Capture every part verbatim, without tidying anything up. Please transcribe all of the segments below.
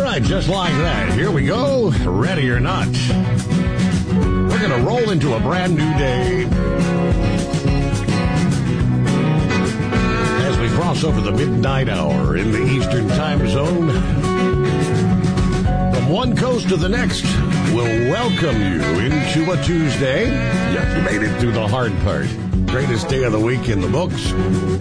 right, just like that. Here we go. Ready or not. We're going to roll into a brand new day. As we cross over the midnight hour in the Eastern time zone. From one coast to the next, we'll welcome you into a Tuesday. Yes, you made it through the hard part. Greatest day of the week in the books.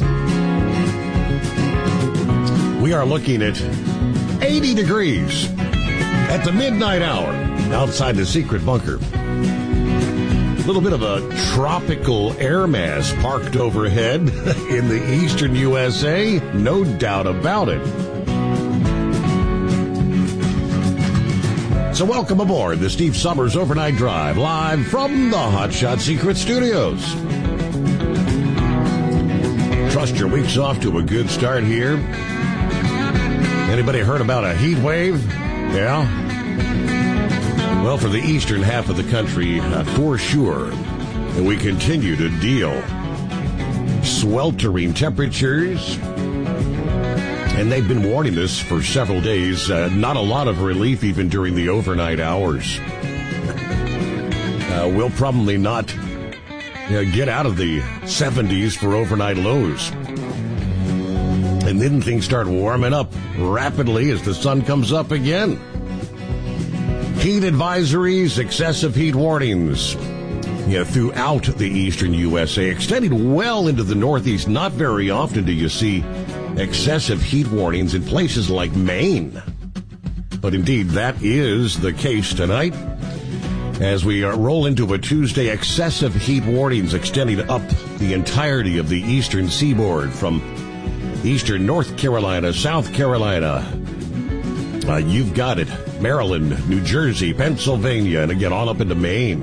We are looking at eighty degrees at the midnight hour outside the secret bunker. A little bit of a tropical air mass parked overhead in the eastern U S A. No doubt about it. So welcome aboard the Steve Summers Overnight Drive, live from the Hot Shot Secret Studios. Trust your week's off to a good start here. Anybody heard about a heat wave? Yeah? Well, for the eastern half of the country, uh, for sure, and we continue to deal sweltering temperatures, and they've been warning us for several days. Uh, not a lot of relief even during the overnight hours. Uh, we'll probably not you know, get out of the seventies for overnight lows. And then things start warming up rapidly as the sun comes up again. Heat advisories, excessive heat warnings you know, throughout the eastern U S A, extending well into the Northeast. Not very often do you see excessive heat warnings in places like Maine. But indeed, that is the case tonight. As we uh, roll into a Tuesday, excessive heat warnings extending up the entirety of the eastern seaboard from eastern North Carolina, South Carolina. Uh, you've got it. Maryland, New Jersey, Pennsylvania, and again on up into Maine.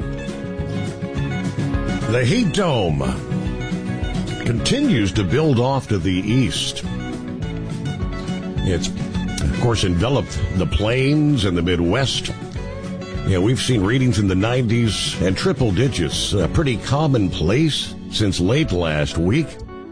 The heat dome continues to build off to the east. It's, of course, enveloped the plains and the Midwest. Yeah, we've seen readings in the nineties and triple digits, a pretty commonplace since late last week.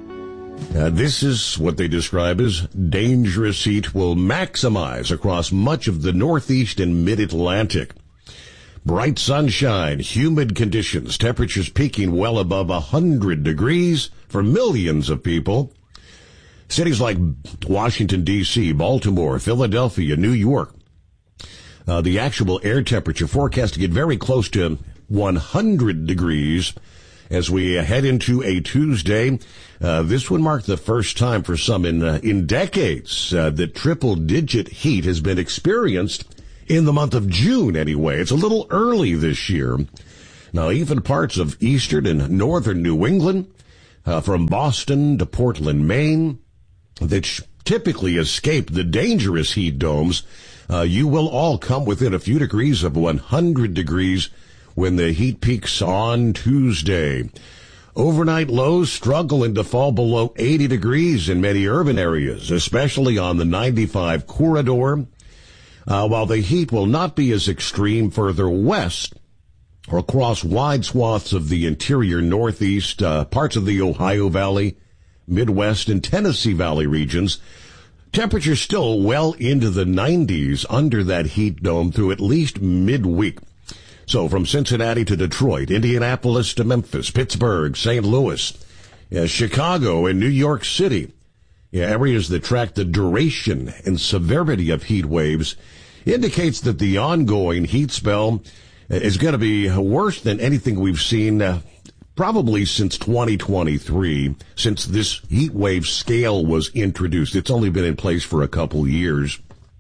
Uh, this is what they describe as dangerous heat will maximize across much of the Northeast and Mid-Atlantic. Bright sunshine, humid conditions, temperatures peaking well above one hundred degrees for millions of people. Cities like Washington, D C, Baltimore, Philadelphia, New York. Uh, the actual air temperature forecast to get very close to one hundred degrees as we head into a Tuesday. Uh, this would mark the first time for some in uh, in decades uh, that triple-digit heat has been experienced in the month of June anyway. It's a little early this year. Now, even parts of eastern and northern New England, uh, from Boston to Portland, Maine, that sh- typically escape the dangerous heat domes, uh, you will all come within a few degrees of one hundred degrees when the heat peaks on Tuesday. Overnight lows struggling to fall below eighty degrees in many urban areas, especially on the ninety-five corridor, uh, while the heat will not be as extreme further west or across wide swaths of the interior Northeast, uh, parts of the Ohio Valley, Midwest, and Tennessee Valley regions. Temperatures still well into the nineties under that heat dome through at least midweek. So from Cincinnati to Detroit, Indianapolis to Memphis, Pittsburgh, Saint Louis, yeah, Chicago, and New York City, yeah, areas that track the duration and severity of heat waves, indicates that the ongoing heat spell is going to be worse than anything we've seen uh, probably since twenty twenty-three, since this heat wave scale was introduced. It's only been in place for a couple years.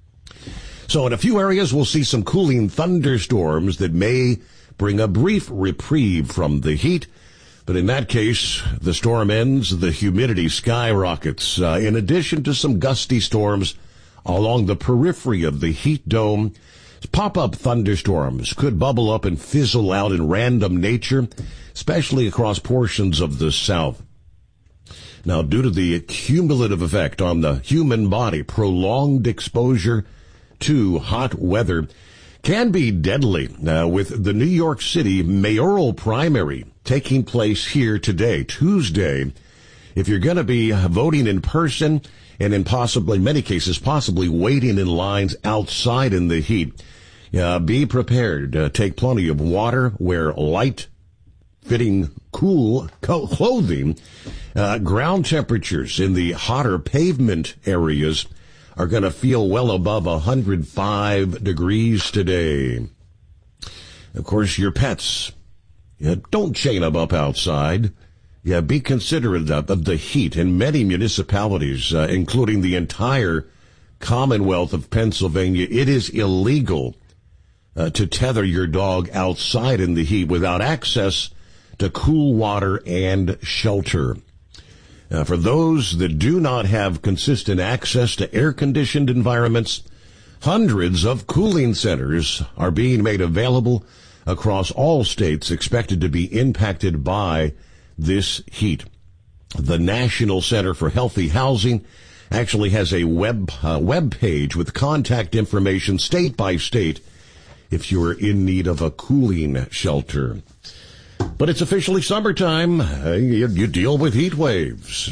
So in a few areas, we'll see some cooling thunderstorms that may bring a brief reprieve from the heat. But in that case, the storm ends, the humidity skyrockets. Uh, in addition to some gusty storms along the periphery of the heat dome, pop-up thunderstorms could bubble up and fizzle out in random nature, especially across portions of the south. Now, due to the cumulative effect on the human body, prolonged exposure to hot weather can be deadly. Now, with the New York City mayoral primary taking place here today, Tuesday, if you're going to be voting in person, and in possibly, many cases, possibly waiting in lines outside in the heat. Uh, be prepared. Uh, take plenty of water. Wear light fitting cool co- clothing. Uh, ground temperatures in the hotter pavement areas are going to feel well above one hundred five degrees today. Of course, your pets, yeah, don't chain them up outside. Yeah, be considerate of, of the heat in many municipalities, uh, including the entire Commonwealth of Pennsylvania. It is illegal uh, to tether your dog outside in the heat without access to cool water and shelter. Uh, for those that do not have consistent access to air-conditioned environments, hundreds of cooling centers are being made available across all states expected to be impacted by this heat. The National Center for Healthy Housing actually has a web uh, web page with contact information state by state if you are in need of a cooling shelter. But it's officially summertime. Uh, you, you deal with heat waves.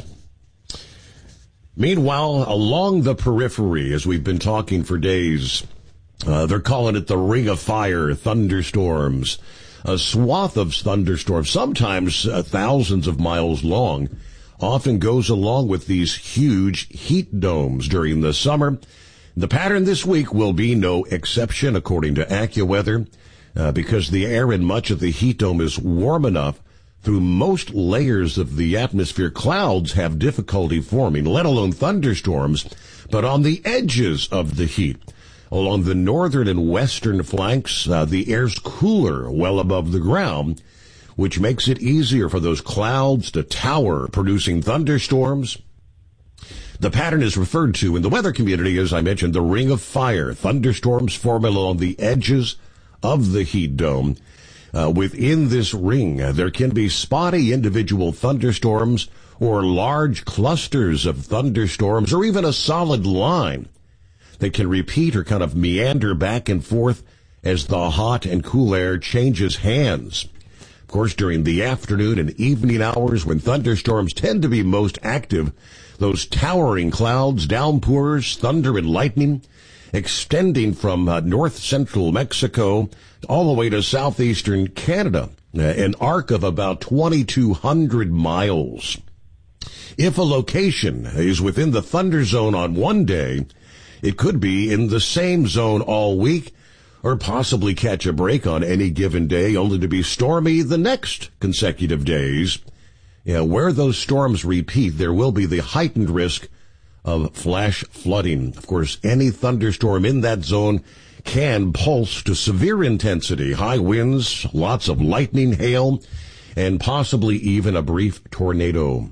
Meanwhile, along the periphery, as we've been talking for days, uh, they're calling it the Ring of Fire thunderstorms. A swath of thunderstorms, sometimes uh, thousands of miles long, often goes along with these huge heat domes during the summer. The pattern this week will be no exception, according to AccuWeather. Uh, because the air in much of the heat dome is warm enough, through most layers of the atmosphere, clouds have difficulty forming, let alone thunderstorms. But on the edges of the heat, along the northern and western flanks, uh, the air's cooler well above the ground, which makes it easier for those clouds to tower, producing thunderstorms. The pattern is referred to in the weather community, as I mentioned, the Ring of Fire. Thunderstorms form along the edges of the heat dome. Uh, within this ring, uh, there can be spotty individual thunderstorms or large clusters of thunderstorms or even a solid line that can repeat or kind of meander back and forth as the hot and cool air changes hands. Of course, during the afternoon and evening hours when thunderstorms tend to be most active, those towering clouds, downpours, thunder and lightning extending from uh, north-central Mexico all the way to southeastern Canada, uh, an arc of about twenty-two hundred miles. If a location is within the thunder zone on one day, it could be in the same zone all week, or possibly catch a break on any given day, only to be stormy the next consecutive days. Yeah, where those storms repeat, there will be the heightened risk of flash flooding. Of course, any thunderstorm in that zone can pulse to severe intensity, high winds, lots of lightning, hail, and possibly even a brief tornado.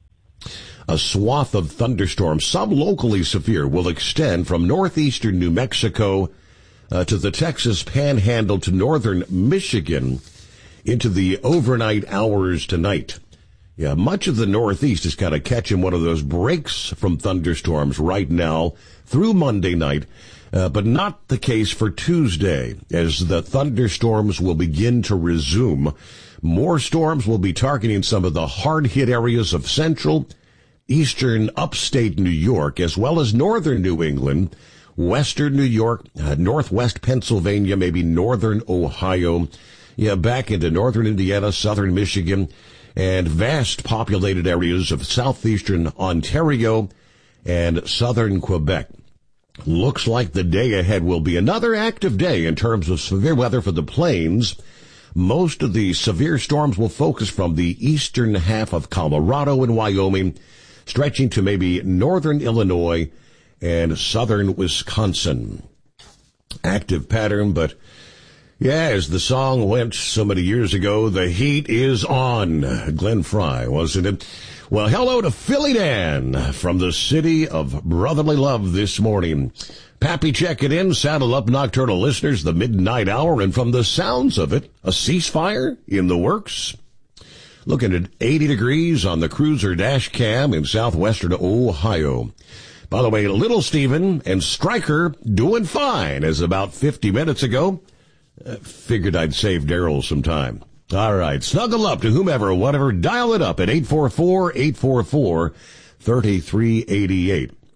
A swath of thunderstorms, some locally severe, will extend from northeastern New Mexico uh, to the Texas Panhandle to northern Michigan into the overnight hours tonight. Yeah, much of the Northeast is kind of catching one of those breaks from thunderstorms right now through Monday night, uh, but not the case for Tuesday, as the thunderstorms will begin to resume. More storms will be targeting some of the hard-hit areas of central, eastern, upstate New York, as well as northern New England, western New York, uh, northwest Pennsylvania, maybe northern Ohio, yeah, back into northern Indiana, southern Michigan, and vast populated areas of southeastern Ontario and southern Quebec. Looks like the day ahead will be another active day in terms of severe weather for the plains. Most of the severe storms will focus from the eastern half of Colorado and Wyoming, stretching to maybe northern Illinois and southern Wisconsin. Active pattern, but yeah, as the song went so many years ago, the heat is on. Glenn Frey, wasn't it? Well, hello to Philly Dan from the city of brotherly love this morning. Pappy checking in, saddle up nocturnal listeners, the midnight hour, and from the sounds of it, a ceasefire in the works. Looking at eighty degrees on the cruiser dash cam in southwestern Ohio. By the way, Little Steven and Stryker doing fine, as about fifty minutes ago. Uh, figured I'd save Daryl some time. All right, snuggle up to whomever, whatever, dial it up at eight four four, eight four four, three three eight eight.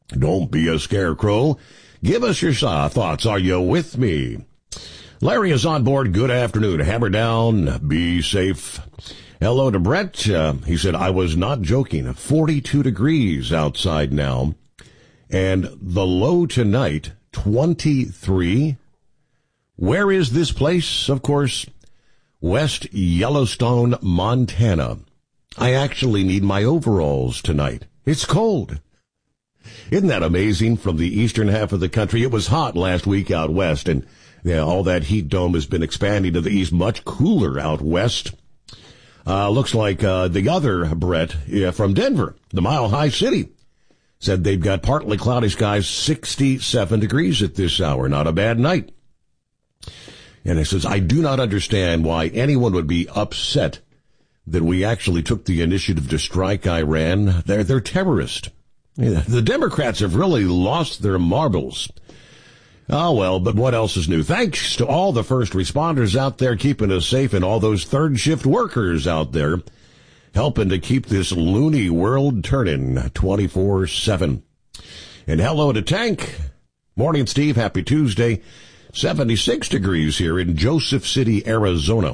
Don't be a scarecrow. Give us your uh, thoughts. Are you with me? Larry is on board. Good afternoon. Hammer down. Be safe. Hello to Brett. Uh, he said, I was not joking. forty-two degrees outside now. And the low tonight, twenty-three. Where is this place? Of course, West Yellowstone, Montana. I actually need my overalls tonight. It's cold. Isn't that amazing? From the eastern half of the country, it was hot last week out west, and yeah, all that heat dome has been expanding to the east, much cooler out west. Uh, looks like uh, the other Brett yeah, from Denver, the Mile High City, said they've got partly cloudy skies, sixty-seven degrees at this hour. Not a bad night. And it says, I do not understand why anyone would be upset that we actually took the initiative to strike Iran. They're, they're terrorists. Yeah, the Democrats have really lost their marbles. Oh, well, but what else is new? Thanks to all the first responders out there keeping us safe and all those third shift workers out there helping to keep this loony world turning twenty-four seven. And hello to Tank. Morning, Steve. Happy Tuesday. seventy-six degrees here in Joseph City, Arizona.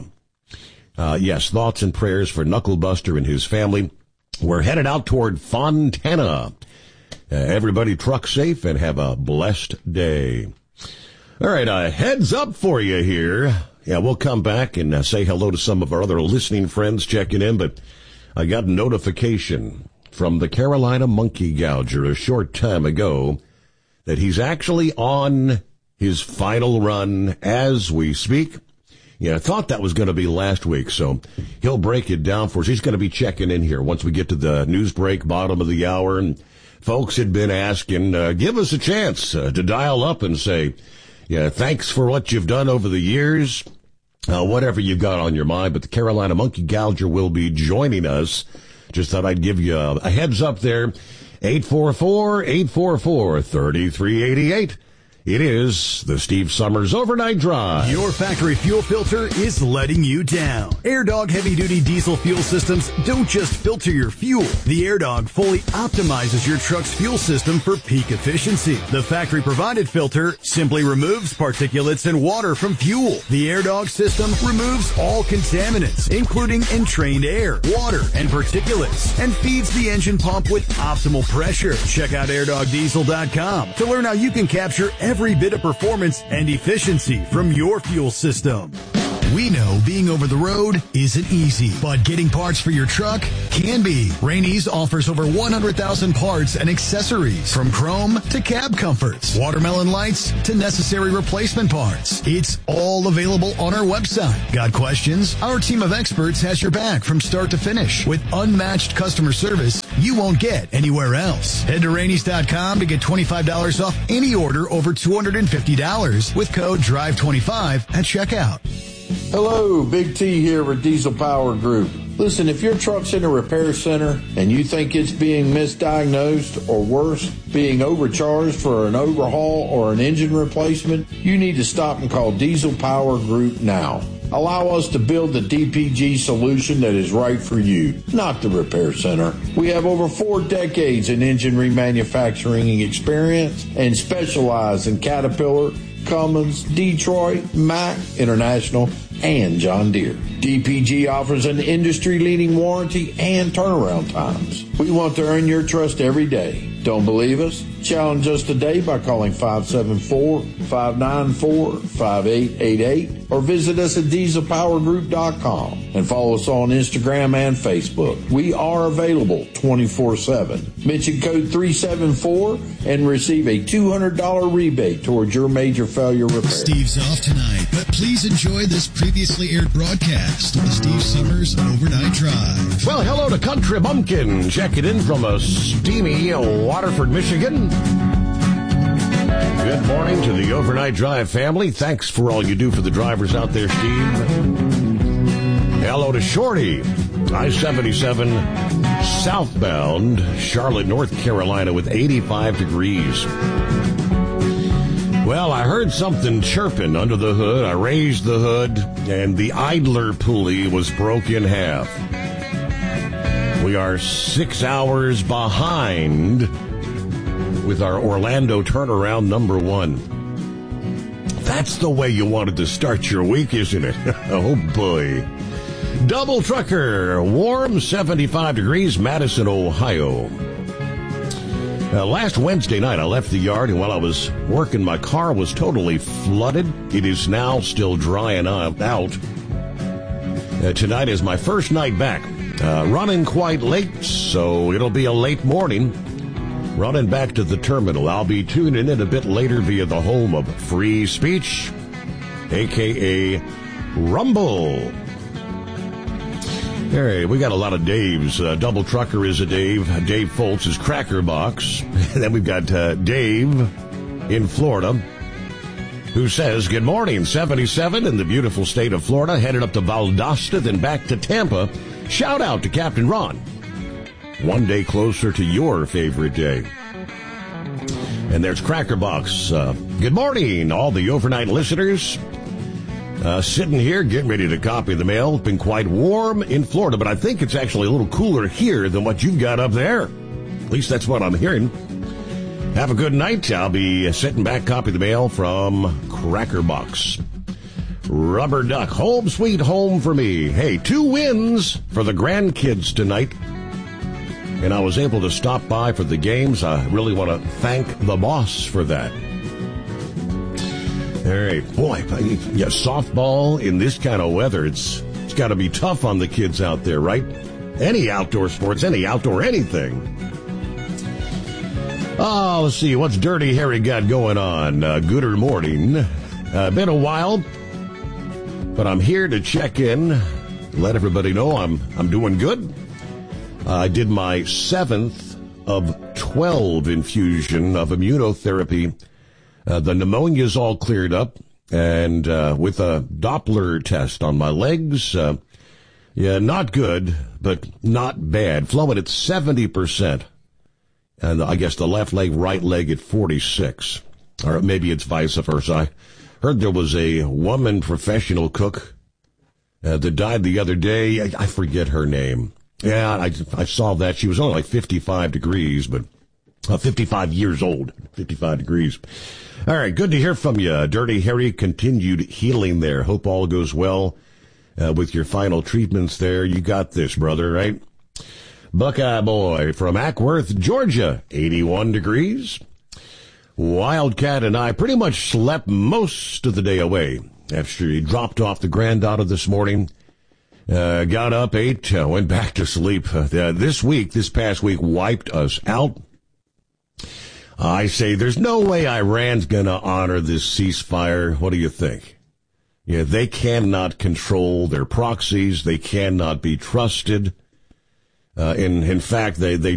Uh, yes, thoughts and prayers for Knucklebuster and his family. We're headed out toward Fontana. Uh, everybody truck safe and have a blessed day. All right, a heads up for you here. Yeah, we'll come back and uh, say hello to some of our other listening friends checking in, but I got a notification from the Carolina Monkey Gouger a short time ago that he's actually on his final run as we speak. Yeah, I thought that was going to be last week, so he'll break it down for us. He's going to be checking in here once we get to the news break, bottom of the hour, and folks had been asking, uh, give us a chance uh, to dial up and say, yeah, thanks for what you've done over the years, uh, whatever you've got on your mind. But the Carolina Monkey Gouger will be joining us. Just thought I'd give you a, a heads up there. eight four four, eight four four, three three eight eight. It is the Steve Summers Overnight Drive. Your factory fuel filter is letting you down. AirDog heavy-duty diesel fuel systems don't just filter your fuel. The AirDog fully optimizes your truck's fuel system for peak efficiency. The factory-provided filter simply removes particulates and water from fuel. The AirDog system removes all contaminants, including entrained air, water, and particulates, and feeds the engine pump with optimal pressure. Check out air dog diesel dot com to learn how you can capture every every bit of performance and efficiency from your fuel system. We know being over the road isn't easy, but getting parts for your truck can be. Rainey's offers over one hundred thousand parts and accessories, from chrome to cab comforts, watermelon lights to necessary replacement parts. It's all available on our website. Got questions? Our team of experts has your back from start to finish with unmatched customer service you won't get anywhere else. Head to Rainey's dot com to get twenty-five dollars off any order over two hundred fifty dollars with code drive twenty-five at checkout. Hello, Big T here with Diesel Power Group. Listen, if your truck's in a repair center and you think it's being misdiagnosed or worse, being overcharged for an overhaul or an engine replacement, you need to stop and call Diesel Power Group now. Allow us to build the D P G solution that is right for you, not the repair center. We have over four decades in engine remanufacturing experience and specialize in Caterpillar, Cummins, Detroit, Mack, International, and John Deere. D P G offers an industry-leading warranty and turnaround times. We want to earn your trust every day. Don't believe us? Challenge us today by calling five seven four, five nine four, five eight eight eight or visit us at diesel power group dot com and follow us on Instagram and Facebook. We are available twenty-four seven. Mention code three seven four and receive a two hundred dollars rebate towards your major failure repair. Steve's off tonight, but please enjoy this previously aired broadcast of the Steve Summers Overnight Drive. Well, hello to Country Bumpkin, checking in from a steamy Waterford, Michigan. Good morning to the Overnight Drive family. Thanks for all you do for the drivers out there, Steve. Hello to Shorty, I seventy-seven southbound, Charlotte, North Carolina, with eighty-five degrees. Well, I heard something chirping under the hood. I raised the hood, and the idler pulley was broke in half. We are six hours behind with our Orlando turnaround number one. That's the way you wanted to start your week, isn't it? Oh, boy. Double trucker, warm seventy-five degrees, Madison, Ohio. Uh, last Wednesday night, I left the yard, and while I was working, my car was totally flooded. It is now still drying out. Uh, tonight is my first night back. Uh, running quite late, so it'll be a late morning. Running back to the terminal. I'll be tuning in a bit later via the home of free speech, a k a. Rumble. Hey, we got a lot of Daves. Uh, Double Trucker is a Dave. Dave Foltz is Cracker Box. Then we've got uh, Dave in Florida, who says, good morning, seventy-seven in the beautiful state of Florida, headed up to Valdosta, then back to Tampa. Shout out to Captain Ron. One day closer to your favorite day. And there's Cracker Box. Uh, good morning, all the overnight listeners. Uh, sitting here, getting ready to copy the mail. It's been quite warm in Florida, but I think it's actually a little cooler here than what you've got up there. At least that's what I'm hearing. Have a good night. I'll be sitting back, copy the mail from Cracker Box. Rubber Duck, home sweet home for me. Hey, two wins for the grandkids tonight. And I was able to stop by for the games. I really want to thank the boss for that. All right, boy, yeah, softball in this kind of weather, it's it's got to be tough on the kids out there, right? Any outdoor sports, any outdoor anything. Oh, let's see, what's Dirty Harry got going on? Uh, gooder morning. Uh, been a while, but I'm here to check in, let everybody know I'm I'm doing good. Uh, I did my seventh of twelve infusion of immunotherapy. Uh, the pneumonia's all cleared up, and uh, with a Doppler test on my legs, uh, yeah, not good, but not bad. Flowing at seventy percent, and I guess the left leg, right leg at forty-six, or maybe it's vice versa. I heard there was a woman professional cook uh, that died the other day. I, I forget her name. Yeah, I, I saw that. She was only like fifty-five degrees, but uh, fifty-five years old, fifty-five degrees. All right, good to hear from you, Dirty Harry. Continued healing there. Hope all goes well uh, with your final treatments there. You got this, brother, right? Buckeye Boy from Ackworth, Georgia, eighty-one degrees. Wildcat and I pretty much slept most of the day away after he dropped off the granddaughter this morning. Uh, got up, ate, uh, went back to sleep. Uh, this week, this past week, wiped us out. I say there's no way Iran's going to honor this ceasefire. What do you think? Yeah, they cannot control their proxies. They cannot be trusted. Uh, in, in fact, they, they